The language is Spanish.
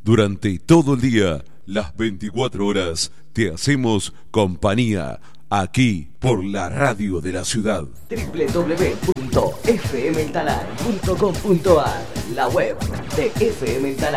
Durante todo el día, las 24 horas, te hacemos compañía aquí por la radio de la ciudad. www.fmtalar.com.ar, la web de FM Talar.